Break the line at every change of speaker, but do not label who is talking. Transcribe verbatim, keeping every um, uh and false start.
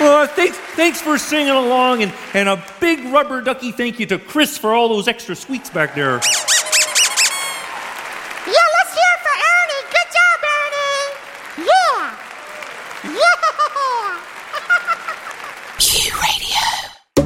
Uh, thanks, thanks for singing along, and, and a big rubber ducky thank you to Chris for all those extra sweets back there.